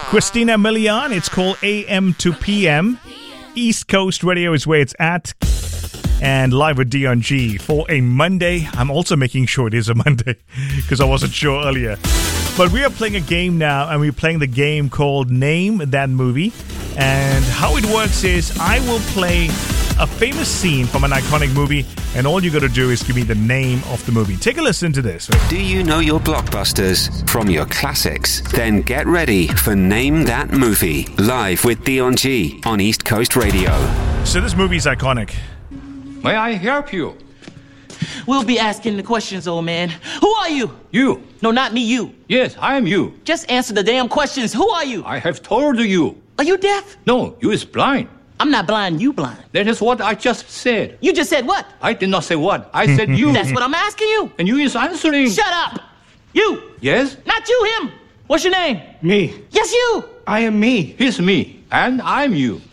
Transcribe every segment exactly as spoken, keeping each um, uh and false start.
Christina Milian. It's called A M to P M. East Coast Radio is where it's at. And live with Dion G for a Monday. I'm also making sure it is a Monday because I wasn't sure earlier. But we are playing a game now, and we're playing the game called Name That Movie. And how it works is I will play a famous scene from an iconic movie, and all you got to do is give me the name of the movie. Take a listen to this. Do you know your blockbusters from your classics? Then get ready for Name That Movie, live with Dion G on East Coast Radio. So this movie is iconic. May I help you? We'll be asking the questions, old man. Who are you? You. No, not me, you. Yes, I am you. Just answer the damn questions. Who are you? I have told you. Are you deaf? No, you is blind. I'm not blind, you blind. That is what I just said. You just said what? I did not say what. I said you. That's what I'm asking you. And you is answering. Shut up. You. Yes? Not you, him. What's your name? Me. Yes, you. I am me. He's me. And I'm you.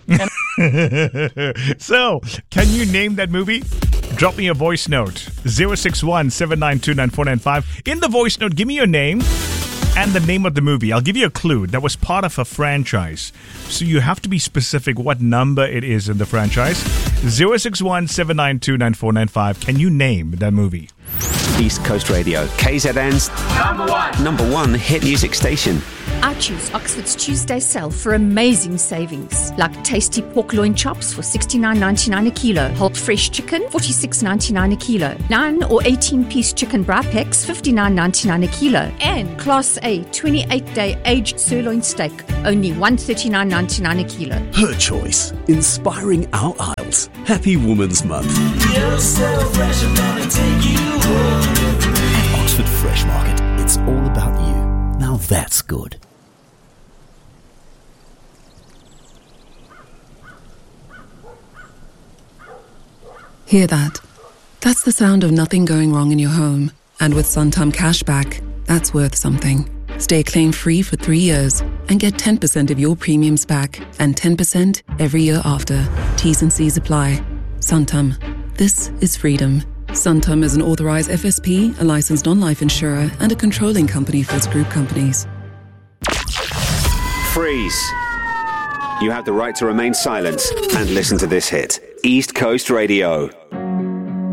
So, can you name that movie? Drop me a voice note. zero six one, seven nine two, nine four nine five. In the voice note, give me your name and the name of the movie. I'll give you a clue. That was part of a franchise. So you have to be specific what number it is in the franchise. zero six one, seven nine two, nine four nine five. Can you name that movie? East Coast Radio, K Z N's number one, number one hit music station. I choose Oxford's Tuesday sale for amazing savings, like tasty pork loin chops for sixty-nine ninety-nine a kilo, whole fresh chicken forty-six ninety-nine a kilo, nine or eighteen piece chicken bra packs fifty-nine ninety-nine a kilo, and Class A twenty-eight day aged sirloin steak only one thirty-nine ninety-nine a kilo. Her choice, inspiring our aisles. Happy Women's Month. You're so fresh, I'm gonna take you home. At Oxford Fresh Market, it's all about you. Now that's good. Hear that? That's the sound of nothing going wrong in your home. And with Suntum Cashback, that's worth something. Stay claim-free for three years and get ten percent of your premiums back and ten percent every year after. T's and C's apply. Suntum. This is freedom. Suntum is an authorized F S P, a licensed non-life insurer, and a controlling company for its group companies. Freeze. You have the right to remain silent and listen to this hit. East Coast Radio.